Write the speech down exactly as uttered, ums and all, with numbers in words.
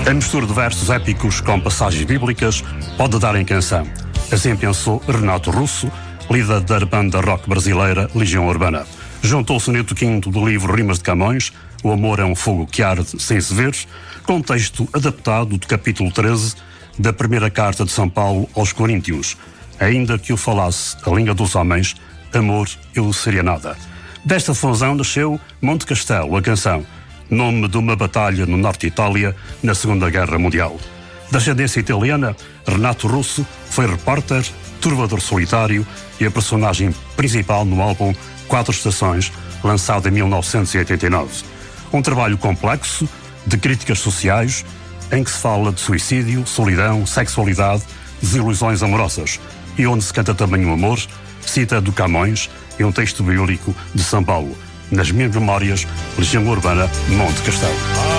A mistura de versos épicos com passagens bíblicas pode dar em canção. Assim pensou Renato Russo, líder da banda rock brasileira Legião Urbana. Juntou o soneto quinto do livro Rimas de Camões, O Amor é um Fogo que Arde Sem Se Ver, com texto adaptado do capítulo treze da primeira carta de São Paulo aos Coríntios. Ainda que eu falasse a língua dos homens, amor eu seria nada. Desta fusão nasceu Monte Castelo, a canção, nome de uma batalha no norte de Itália na Segunda Guerra Mundial. De ascendência italiana, Renato Russo foi repórter, trovador solitário e a personagem principal no álbum Quatro Estações, lançado em mil novecentos e oitenta e nove. Um trabalho complexo de críticas sociais em que se fala de suicídio, solidão, sexualidade, desilusões amorosas e onde se canta também o amor, cita do Camões e um texto bíblico de São Paulo. Nas minhas memórias, Legião Urbana, Monte Castelo.